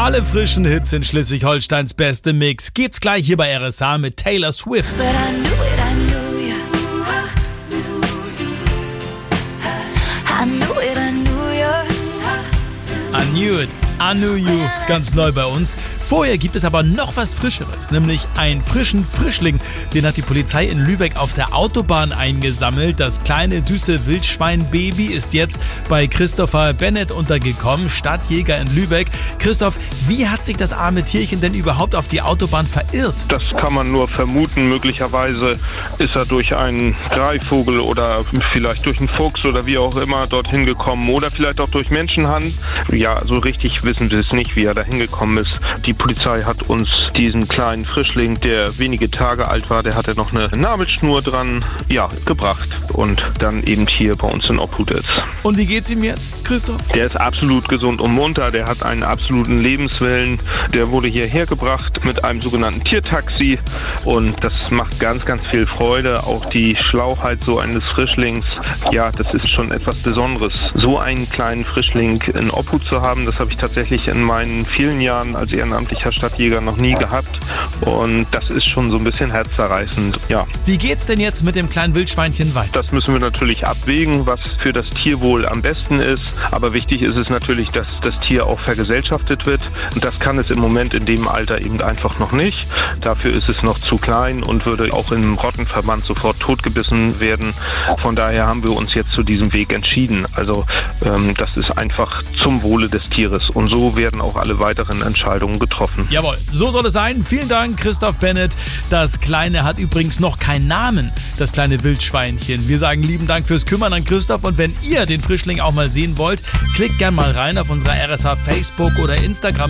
Alle frischen Hits in Schleswig-Holsteins beste Mix gibt's gleich hier bei RSA mit Taylor Swift. I knew it, I knew you, ganz neu bei uns. Vorher gibt es aber noch was Frischeres, nämlich einen frischen Frischling. Den hat die Polizei in Lübeck auf der Autobahn eingesammelt. Das kleine, süße Wildschwein-Baby ist jetzt bei Christopher Bennett untergekommen, Stadtjäger in Lübeck. Christoph, wie hat sich das arme Tierchen denn überhaupt auf die Autobahn verirrt? Das kann man nur vermuten. Möglicherweise ist er durch einen Greifvogel oder vielleicht durch einen Fuchs oder wie auch immer dorthin gekommen oder vielleicht auch durch Menschenhand. Ja, so richtig wissen wir es nicht, wie er da hingekommen ist. Die Polizei hat uns diesen kleinen Frischling, der wenige Tage alt war, der hatte noch eine Nabelschnur dran, gebracht und dann eben hier bei uns in Obhut ist. Und wie geht's ihm jetzt, Christoph? Der ist absolut gesund und munter, der hat einen absoluten Lebenswillen. Der wurde hierher gebracht mit einem sogenannten Tiertaxi und das macht ganz, ganz viel Freude. Auch die Schlauheit so eines Frischlings, das ist schon etwas Besonderes. So einen kleinen Frischling in Obhut zu haben, das habe ich tatsächlich in meinen vielen Jahren als ehrenamtlicher Stadtjäger noch nie gehabt und das ist schon so ein bisschen herzzerreißend, ja. Wie geht's denn jetzt mit dem kleinen Wildschweinchen weiter? Das müssen wir natürlich abwägen, was für das Tierwohl am besten ist, aber wichtig ist es natürlich, dass das Tier auch vergesellschaftet wird und das kann es im Moment in dem Alter eben einfach noch nicht. Dafür ist es noch zu klein und würde auch im Rottenverband sofort totgebissen werden. Von daher haben wir uns jetzt zu diesem Weg entschieden. Also das ist einfach zum Wohle des Tieres und so werden auch alle weiteren Entscheidungen getroffen. Jawohl, so soll es sein. Vielen Dank, Christoph Bennett. Das Kleine hat übrigens noch keinen Namen, das kleine Wildschweinchen. Wir sagen lieben Dank fürs Kümmern an Christoph und wenn ihr den Frischling auch mal sehen wollt, klickt gerne mal rein auf unserer RSA Facebook oder Instagram